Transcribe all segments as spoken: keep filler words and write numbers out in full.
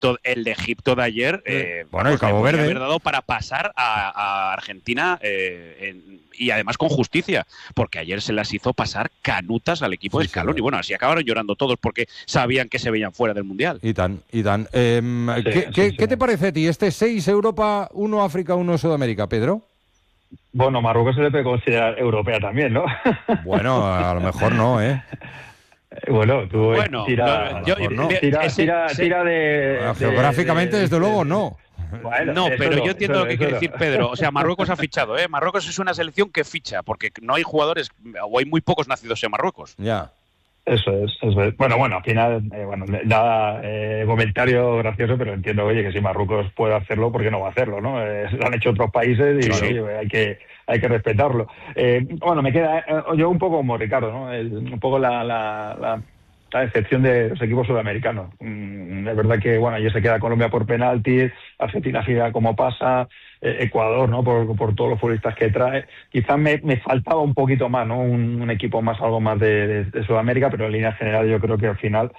Egipto, el de Egipto de ayer, eh, bueno, el Cabo Verde haber dado para pasar a, a Argentina eh, en, y además con justicia, porque ayer se las hizo pasar canutas al equipo Sí, de Scaloni. sí, Y bueno, así acabaron llorando todos porque sabían que se veían fuera del Mundial. Y tan, y tan. Eh, Sí, ¿qué, sí, qué, sí. ¿Qué te parece a ti? Este seis Europa, uno África, uno Sudamérica, Pedro. Bueno, Marruecos se le puede considerar europea también, ¿no? Bueno, a lo mejor no, ¿eh? Bueno, tú Bueno, tira, no, yo- no. tira, ese- tira, ese- tira de, Bueno, de- geográficamente, de- desde de- luego, de- no. Bueno, no, eso pero no, yo entiendo eso lo que no, quiere eso decir no. Pedro. O sea, Marruecos ha fichado, ¿eh? Marruecos es una selección que ficha, porque no hay jugadores, o hay muy pocos nacidos en Marruecos. Ya. Eso es, eso es. Bueno, bueno, al final, eh, bueno, nada, eh, comentario gracioso, pero entiendo, oye, que si Marruecos puede hacerlo, ¿por qué no va a hacerlo, no? Eh, lo han hecho otros países y Sí, sí. oye, hay que hay que respetarlo. Eh, bueno, me queda eh, yo un poco como Ricardo, ¿no? El- un poco la, la, la, la excepción de los equipos sudamericanos. Mm, es verdad que, bueno, ayer se queda Colombia por penaltis, Argentina sigue como pasa, eh, Ecuador, ¿no? Por, por todos los futbolistas que trae. Quizás me, me faltaba un poquito más, ¿no? Un, un equipo más, algo más de, de, de Sudamérica, pero en línea general yo creo que al final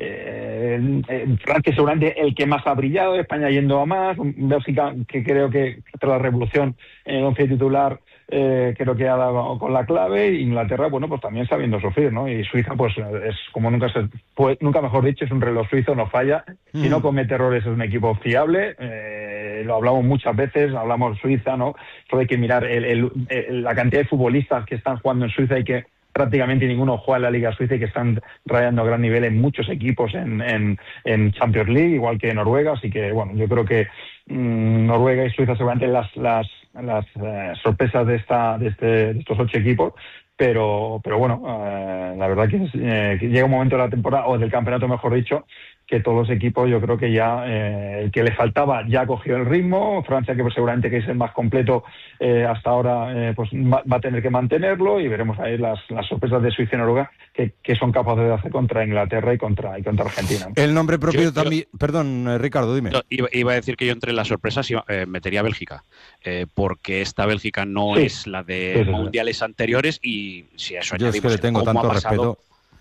eh, eh, Francia seguramente el que más ha brillado, España yendo a más, Bélgica que creo que tras la revolución en el once titular eh, creo que ha dado con la clave, y Inglaterra, bueno, pues también sabiendo sufrir, ¿no? Y Suiza, pues es como nunca se pues, nunca mejor dicho, es un reloj suizo, no falla, Mm. si no comete errores es un equipo fiable, eh, lo hablamos muchas veces, hablamos Suiza, ¿no? Solo hay que mirar el, el, el, la cantidad de futbolistas que están jugando en Suiza y que prácticamente ninguno juega en la Liga Suiza y que están rayando a gran nivel en muchos equipos en, en, en Champions League, igual que Noruega, así que, bueno, yo creo que mmm, Noruega y Suiza seguramente las las, las eh, sorpresas de esta de, este, de estos ocho equipos, pero pero bueno, eh, la verdad que, es, eh, que llega un momento de la temporada, o del campeonato mejor dicho, que todos los equipos yo creo que ya eh, el que le faltaba ya cogió el ritmo. Francia, que pues, seguramente que es el más completo eh, hasta ahora, eh, pues va, va a tener que mantenerlo, y veremos ahí las, las sorpresas de Suiza y Noruega que, que son capaces de hacer contra Inglaterra y contra y contra Argentina. El nombre propio Yo- yo- también... Perdón, eh, Ricardo, dime. No, iba, iba a decir que yo entre las sorpresas iba- eh, metería a Bélgica, eh, porque esta Bélgica no Sí. es la de Sí, sí, sí. mundiales anteriores, y si a eso Yo es que añadimos le el tengo cómo tanto ha pasado- respeto.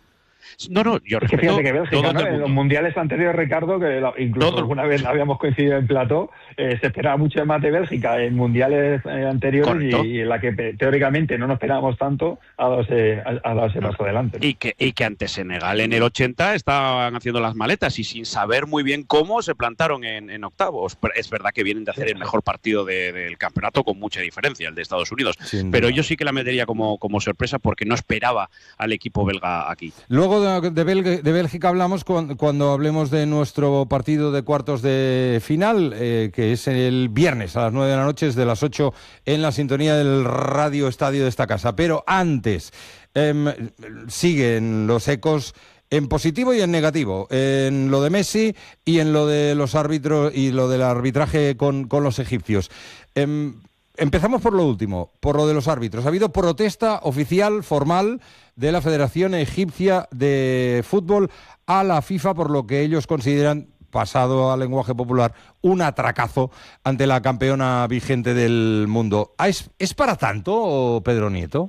No, no, yo Es que respeto fíjate que Bélgica, todo ¿no? el En los mundo. mundiales anteriores, Ricardo, que la- incluso Todo. alguna vez habíamos coincidido en plató, eh, se esperaba mucho más de Bélgica en mundiales eh, anteriores, Correcto. y, y en la que pe- teóricamente no nos esperábamos tanto, ha dado ese, ha, ha dado ese paso adelante, ¿no? Y que, y que ante Senegal en el ochenta estaban haciendo las maletas y sin saber muy bien cómo se plantaron en, en octavos. Pero es verdad que vienen de hacer el mejor partido de- del campeonato con mucha diferencia, el de Estados Unidos. Sin Pero duda. yo sí que la metería como, como sorpresa porque no esperaba al equipo belga aquí. Luego de, de, Belga- de Bélgica hablamos cuando, cuando hablemos de nuestro partido de cuartos de final, eh, que es el viernes a las nueve de la noche, es de las ocho en la sintonía del Radio Estadio de esta casa. Pero antes, em, siguen los ecos en positivo y en negativo, en lo de Messi y en lo de los árbitros y lo del arbitraje con, con los egipcios. Em, Empezamos por lo último, por lo de los árbitros. Ha habido protesta oficial, formal, de la Federación Egipcia de Fútbol a la FIFA por lo que ellos consideran, pasado al lenguaje popular, un atracazo ante la campeona vigente del mundo. ¿Es, es para tanto, Pedro Nieto?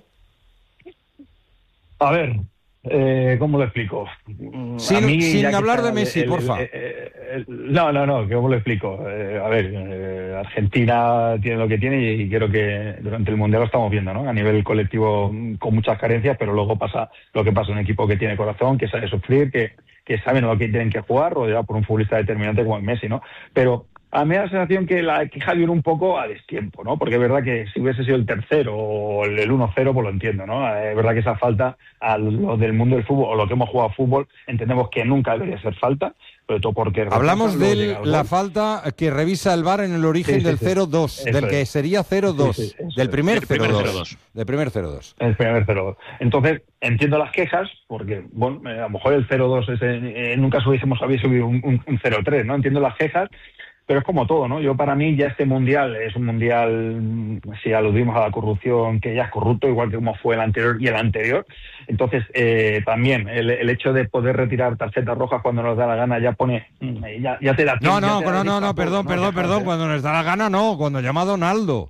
A ver, eh, ¿cómo lo explico? Sin, A mí, sin ya que hablar está de Messi, el- el- porfa. el- el- el- no, no, no, ¿cómo lo explico? Eh, a ver, eh, Argentina tiene lo que tiene, y creo que durante el Mundial lo estamos viendo, ¿no? A nivel colectivo, mm, con muchas carencias, pero luego pasa lo que pasa, un equipo que tiene corazón, que sabe sufrir, que, que saben lo que tienen que jugar, rodeado por un futbolista determinante como es Messi, ¿no? Pero a mí me da la sensación que la queja viene un poco a destiempo, ¿no? Porque es verdad que si hubiese sido el tercero o el uno cero, pues lo entiendo, ¿no? Es verdad que esa falta a lo del mundo del fútbol, o lo que hemos jugado a fútbol, entendemos que nunca debería ser falta, sobre todo porque... Hablamos luego de llega el la gol. falta que revisa el V A R en el origen Sí, sí, del sí. cero dos, Eso del que es. sería cero dos, Sí, sí, eso del es. primer Del primer cero cero dos. dos. Del primer cero dos. El primer cero dos. Entonces, entiendo las quejas, porque, bueno, eh, a lo mejor el cero dos ese, eh, nunca hubiésemos habido subido un, un, un cero tres, ¿no? Entiendo las quejas, pero es como todo, ¿no? Yo, para mí, ya este mundial es un mundial, mm, si aludimos a la corrupción, que ya es corrupto, igual que como fue el anterior y el anterior. Entonces, eh, también el, el hecho de poder retirar tarjetas rojas cuando nos da la gana ya pone, mm, ya, ya te da No, tiempo, no, ya te da no, no, tiempo no, a perdón, todo, perdón, ¿no? perdón. Ya, Cuando nos da la gana, no. Cuando llama a Donaldo.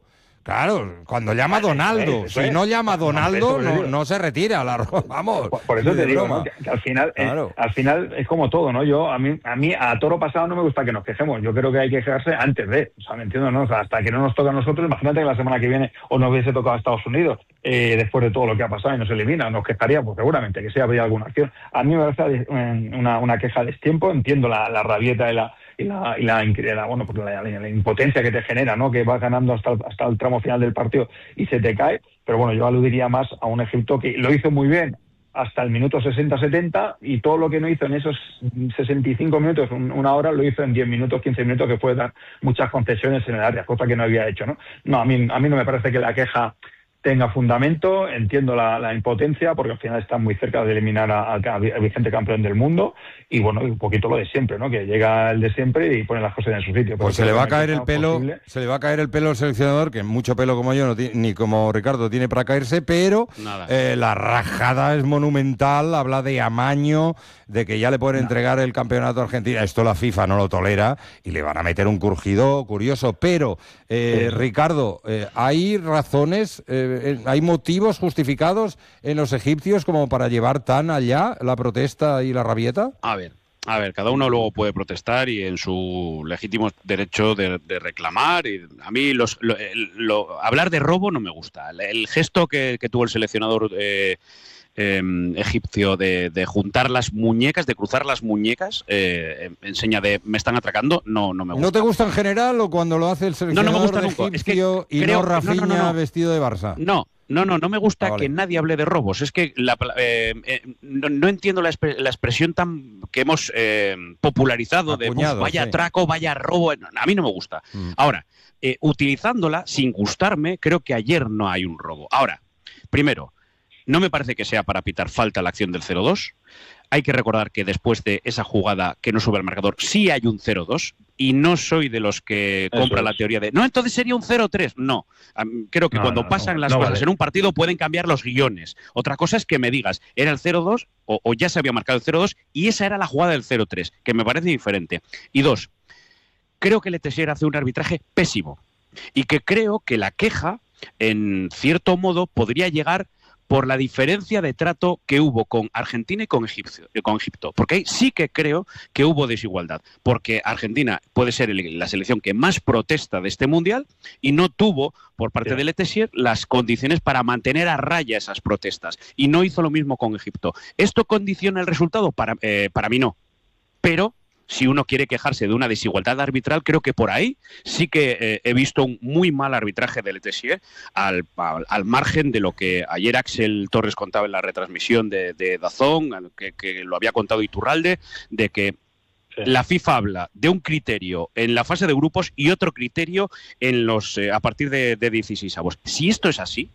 Claro, cuando llama Donaldo, si no llama Donaldo, no, no se retira, la, vamos. Por, por eso te digo, ¿no? que, que al final, claro. es, al final es como todo, ¿no? Yo a mí, a mí a toro pasado no me gusta que nos quejemos. Yo creo que hay que quejarse antes de, o sea, me entiendo, ¿no? O sea, hasta que no nos toca a nosotros, imagínate que la semana que viene o nos hubiese tocado a Estados Unidos eh, después de todo lo que ha pasado y nos elimina, nos quejaríamos, pues seguramente que sí habría alguna acción. A mí me parece una, una queja de destiempo, entiendo la, la rabieta y la y la, y la, la bueno pues la, la, la impotencia que te genera, ¿no? Que vas ganando hasta el, hasta el tramo final del partido y se te cae, pero bueno, yo aludiría más a un Egipto que lo hizo muy bien hasta el minuto sesenta setenta y todo lo que no hizo en esos sesenta y cinco minutos, un, una hora, lo hizo en diez minutos, quince minutos, que fue dar muchas concesiones en el área, cosa que no había hecho, ¿no? No, a mí, a mí no me parece que la queja tenga fundamento, entiendo la, la impotencia, porque al final está muy cerca de eliminar al vigente campeón del mundo, y bueno, un poquito lo de siempre, ¿no? Que llega el de siempre y pone las cosas en su sitio. Pues se le va a caer el pelo, posible. se le va a caer el pelo al seleccionador, que mucho pelo como yo, no tiene, ni como Ricardo tiene para caerse, pero eh, la rajada es monumental, habla de amaño, de que ya le pueden entregar el campeonato a Argentina. Esto la FIFA no lo tolera y le van a meter un crujido curioso, pero eh, sí. Ricardo, eh, ¿hay razones, eh, hay motivos justificados en los egipcios como para llevar tan allá la protesta y la rabieta? A ver, a ver, cada uno luego puede protestar y en su legítimo derecho de, de reclamar. Y a mí los, lo, lo, hablar de robo no me gusta. El, el gesto que, que tuvo el seleccionador eh, eh, egipcio de, de juntar las muñecas, de cruzar las muñecas, eh, enseña de me están atracando, no, no me gusta. ¿No te gusta en general o cuando lo hace el seleccionador no, no me gusta nunca. egipcio es que y creo, no Rafinha no, no, no. vestido de Barça? No. No, no, no me gusta ah, vale. que nadie hable de robos. Es que la, eh, eh, no, no entiendo la, exp la expresión tan que hemos eh, popularizado Apuñado, de vaya sí. atraco, vaya robo. A mí no me gusta. Mm. Ahora, eh, utilizándola sin gustarme, creo que ayer no hay un robo. Ahora, primero, no me parece que sea para pitar falta la acción del cero dos. Hay que recordar que después de esa jugada que no sube al marcador, sí hay un cero dos. Y no soy de los que compra la teoría de no, entonces sería un cero tres. No, creo que no, cuando no, pasan no, las no cosas vale. en un partido pueden cambiar los guiones. Otra cosa es que me digas, era el cero dos o, o ya se había marcado el cero dos y esa era la jugada del cero tres, que me parece diferente. Y dos, creo que Letessier hace un arbitraje pésimo y que creo que la queja, en cierto modo, podría llegar por la diferencia de trato que hubo con Argentina y con Egipto, con Egipto. Porque ahí sí que creo que hubo desigualdad. Porque Argentina puede ser el, la selección que más protesta de este Mundial y no tuvo, por parte sí. de Letessier, las condiciones para mantener a raya esas protestas. Y no hizo lo mismo con Egipto. ¿Esto condiciona el resultado? Para, eh, para mí no. Pero si uno quiere quejarse de una desigualdad arbitral, creo que por ahí sí que eh, he visto un muy mal arbitraje de Letessier al, al, al margen de lo que ayer Axel Torres contaba en la retransmisión de, de DAZN, que, que lo había contado Iturralde, de que sí. la FIFA habla de un criterio en la fase de grupos y otro criterio en los eh, a partir de, de dieciséis avos. Si esto es así,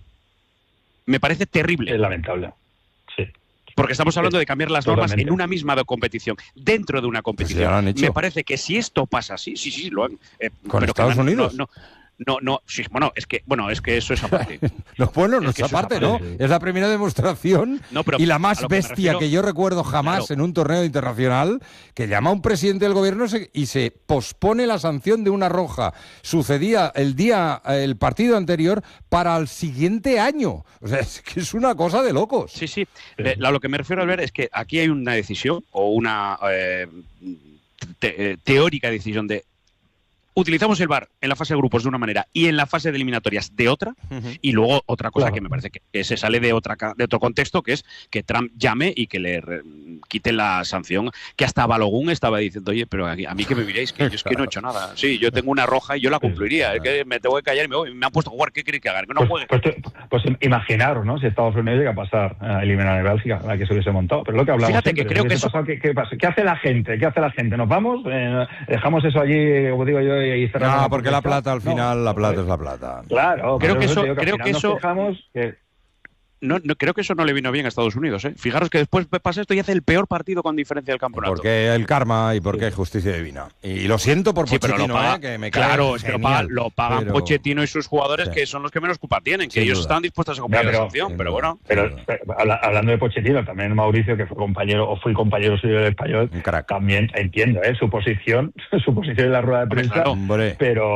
me parece terrible. Es lamentable, sí. Porque estamos hablando de cambiar las normas Totalmente. en una misma competición, dentro de una competición. Pues me parece que si esto pasa así, sí, sí, lo han... Eh, ¿Con pero Estados no, Unidos? No, no, no, no, sí, bueno, es que, bueno, es que eso es aparte. no, bueno, no es, es aparte, es aparte, ¿no? Es la primera demostración no, pero y la más que bestia refiero, que yo recuerdo jamás claro. en un torneo internacional, que llama a un presidente del gobierno y se pospone la sanción de una roja. Sucedía el día, el partido anterior, para el siguiente año. O sea, es que es una cosa de locos. Sí, sí. Eh, a lo que me refiero, Albert, es que aquí hay una decisión o una eh, te, eh, teórica decisión de utilizamos el V A R en la fase de grupos de una manera y en la fase de eliminatorias de otra, uh-huh. y luego otra cosa claro. que me parece que, que se sale de, otra, de otro contexto, que es que Trump llame y que le re, quite la sanción, que hasta Balogun estaba diciendo, oye, pero a, a mí que me miréis, que yo es que no he hecho nada. Sí, yo tengo una roja y yo la cumpliría, es que me tengo que callar y me voy, me han puesto a jugar, ¿qué queréis que haga? Que no juegue. Pues, pues, pues imaginaros, ¿no? Si Estados Unidos llega a pasar a eliminar a Bélgica, la que se hubiese montado, pero lo que hablamos Fíjate siempre, que creo que eso... pasado, ¿qué, qué, pasa? ¿Qué hace la gente? ¿Qué hace la gente? ¿Nos vamos? Eh, ¿Dejamos eso allí, como digo yo, y cerramos? No, porque la plata al final, no, la plata es la plata. Claro, creo que eso, que creo que eso, que... No, no, creo que eso no le vino bien a Estados Unidos, ¿eh? Fijaros que después pasa esto y hace el peor partido con diferencia del campeonato. Porque el karma y porque hay justicia divina. Y lo siento por sí, Pochettino, paga, ¿eh? Que me cae Claro, es que genial, lo pagan, lo pagan pero... Pochettino y sus jugadores, sí. que son los que menos culpa tienen, que Sin ellos duda. estaban dispuestos a cumplir la sanción, pero bueno. Pero, pero hablando de Pochettino, también Mauricio, que fue compañero, o fui compañero suyo del Español, también entiendo, ¿eh? Su posición, su posición en la rueda de prensa, Hombre. pero...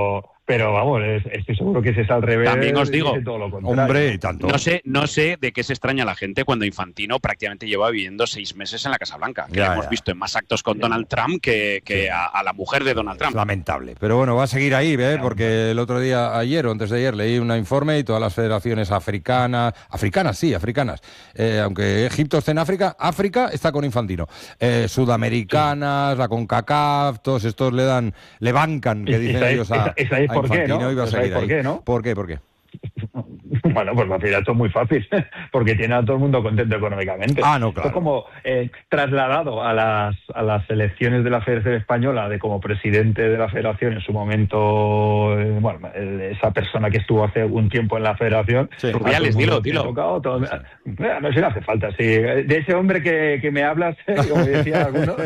pero vamos, es, estoy seguro que ese es al revés. También os digo, todo lo hombre, y tanto. No sé, no sé de qué se extraña la gente cuando Infantino prácticamente lleva viviendo seis meses en la Casa Blanca, que ya, hemos ya. visto en más actos con Donald Trump que, que a, a la mujer de Donald Trump. Es lamentable, pero bueno, va a seguir ahí, ¿eh? Porque el otro día, ayer o antes de ayer, leí un informe y todas las federaciones africanas, africanas, sí, africanas, eh, aunque Egipto esté en África, África está con Infantino, eh, sudamericanas, sí. La CONCACAF, todos estos le dan, le bancan, que dicen ellos a, esa, esa es a por Infantino, qué, ¿no? y va a seguir por ahí. Qué, ¿no? ¿Por qué? ¿Por qué? Bueno, pues al final esto es muy fácil, porque tiene a todo el mundo contento económicamente. Ah, no, claro. Esto es como eh, trasladado a las a las elecciones de la Federación Española, de como presidente de la Federación en su momento, eh, bueno, el, esa persona que estuvo hace un tiempo en la Federación. Sí. Rubiales, dilo, dilo. Tocado, todo, sí. No, no, si no hace falta, sí. De ese hombre que, que me hablas, como decía alguno,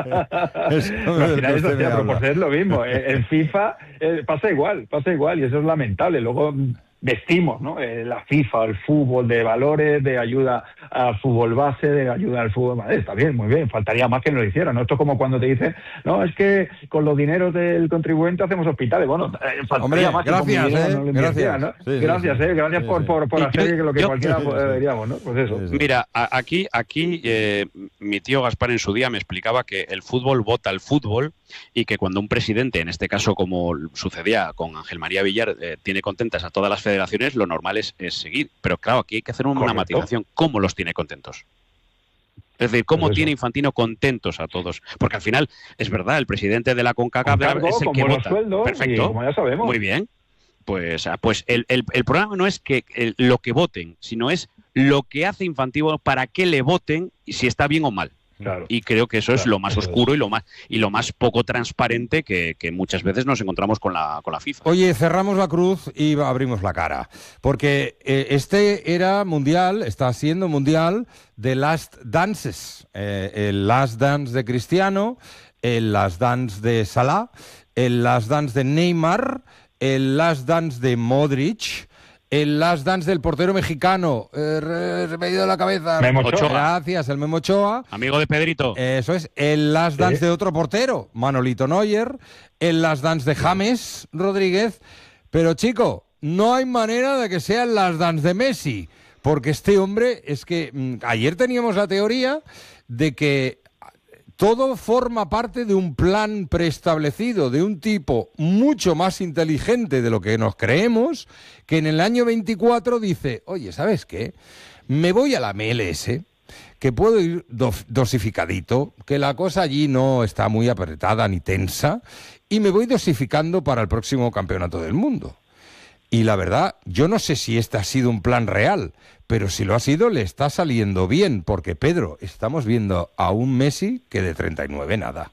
al final eso, tía, pero por ser lo mismo. En FIFA eh, pasa igual, pasa igual, y eso es lamentable. Luego vestimos, ¿no? Eh, la FIFA, el fútbol de valores, de ayuda al fútbol base, de ayuda al fútbol madre. Está bien, muy bien, faltaría más que no lo hicieran, ¿no? Esto es como cuando te dicen, no, es que con los dineros del contribuyente hacemos hospitales. Bueno, eh, faltaría Hombre, más gracias, que eh, no gracias, ¿no? sí, gracias, sí, eh, gracias sí, por, sí. por, por Y hacer yo, lo que yo, cualquiera sí, sí, deberíamos, ¿no? Pues eso. Sí, sí. Mira, a, aquí, aquí eh, mi tío Gaspar en su día me explicaba que el fútbol vota al fútbol y que cuando un presidente, en este caso como sucedía con Ángel María Villar, eh, tiene contentas a todas las federaciones, lo normal es, es seguir. Pero claro, aquí hay que hacer una Correcto. matización. ¿Cómo los tiene contentos? Es decir, ¿cómo Pues tiene Infantino contentos a todos? Porque al final, es verdad, el presidente de la CONCACAF cargo, es el que vota. Sueldos, Perfecto. Como ya sabemos. Muy bien. Pues, pues el, el, el problema no es que el, lo que voten, sino es lo que hace Infantino para que le voten y si está bien o mal. Claro. Y creo que eso Claro, es lo más eso oscuro es. y lo más y lo más poco transparente que, que muchas veces nos encontramos con la con la FIFA. Oye, cerramos la cruz y abrimos la cara, porque eh, este era mundial, está siendo mundial de Last Dances, eh, el Last Dance de Cristiano, el Last Dance de Salah, el Last Dance de Neymar, el Last Dance de Modric, el Last Dance del portero mexicano, eh, se me ha ido la cabeza. Memo Ochoa. Gracias, el Memo Ochoa. Amigo de Pedrito. Eso es, el Last Dance Sí. de otro portero, Manolito Neuer, el Last Dance de James Rodríguez, pero chico, no hay manera de que sea el Last Dance de Messi, porque este hombre, es que mmm, ayer teníamos la teoría de que todo forma parte de un plan preestablecido, de un tipo mucho más inteligente de lo que nos creemos, que en el año veinticuatro dice, oye, ¿sabes qué? Me voy a la M L S, que puedo ir do- dosificadito, que la cosa allí no está muy apretada ni tensa, y me voy dosificando para el próximo campeonato del mundo. Y la verdad, yo no sé si este ha sido un plan real, pero si lo ha sido, le está saliendo bien, porque Pedro, estamos viendo a un Messi que de treinta y nueve nada.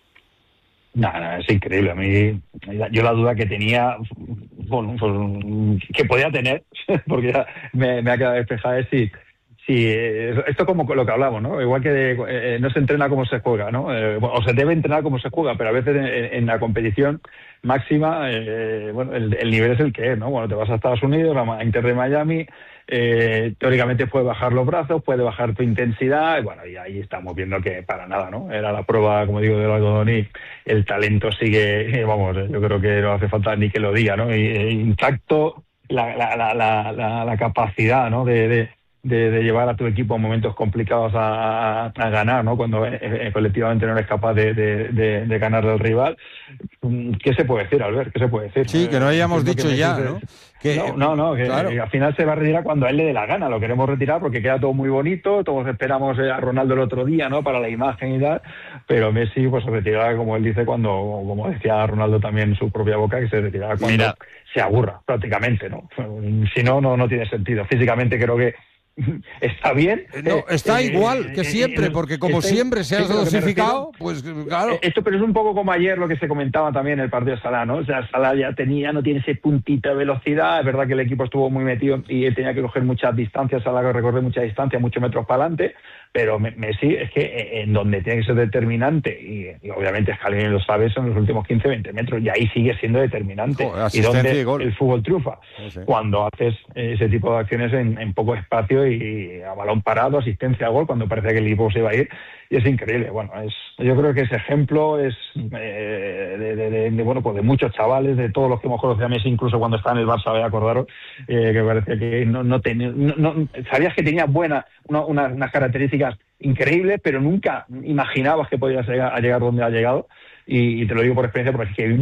No, no, es increíble. A mí, yo la duda que tenía, bueno, pues, que podía tener, porque ya me, me ha quedado despejada, es si, si esto es como lo que hablamos, ¿no? Igual que de, eh, no se entrena como se juega, ¿no? Eh, bueno, o se debe entrenar como se juega, pero a veces en, en la competición máxima, eh, bueno, el, el nivel es el que es, ¿no? Bueno, te vas a Estados Unidos, a Inter de Miami, eh, teóricamente puede bajar los brazos, puede bajar tu intensidad, y bueno, y ahí estamos viendo que para nada, ¿no? Era la prueba, como digo, del algodón y el talento sigue, eh, vamos, yo creo que no hace falta ni que lo diga, ¿no? Y, eh, intacto la, la, la, la, la, la capacidad, ¿no? De, de De, de llevar a tu equipo en momentos complicados a, a, a ganar, ¿no? Cuando eh, eh, colectivamente no eres capaz de, de, de, de ganar al rival. ¿Qué se puede decir, Albert? ¿Qué se puede decir? Sí, que no hayamos eh, dicho que ya, dices, ¿no? Que, no, no, no, que, claro. que al final se va a retirar cuando a él le dé la gana. Lo queremos retirar porque queda todo muy bonito, todos esperamos a Ronaldo el otro día, ¿no? Para la imagen y tal, pero Messi pues se retirará, como él dice, cuando, como decía Ronaldo también en su propia boca, que se retirará cuando Mira. se aburra, prácticamente, ¿no? Si no, no, no tiene sentido. Físicamente creo que está bien. No, está eh, igual eh, que eh, siempre, eh, porque como está- siempre se ha sí, pero que me dosificado, refiero- pues claro. Eh, Esto, pero es un poco como ayer lo que se comentaba también en el partido de Salah, ¿no? O sea, Salah ya tenía, no tiene ese puntito de velocidad. Es verdad que el equipo estuvo muy metido y él tenía que coger muchas distancias, Salah recorrer muchas distancias, muchos metros para adelante, pero Messi es que en donde tiene que ser determinante, y, y obviamente Scaloni lo sabe, son los últimos quince veinte metros, y ahí sigue siendo determinante. Oh, y donde y gol. el fútbol triunfa, sí, sí. Cuando haces ese tipo de acciones en, en poco espacio y a balón parado, asistencia a gol, cuando parece que el equipo se va a ir, y es increíble. Bueno, es yo creo que ese ejemplo es eh, de, de, de, de, bueno, pues de muchos chavales, de todos los que hemos conocido a Messi, incluso cuando estaba en el Barça, voy a acordaros, eh, que parecía que no, no tenía, no, no, sabías que tenía buena, una, una, unas características increíbles, pero nunca imaginabas que podía llegar a llegar donde ha llegado, y, y te lo digo por experiencia, porque es que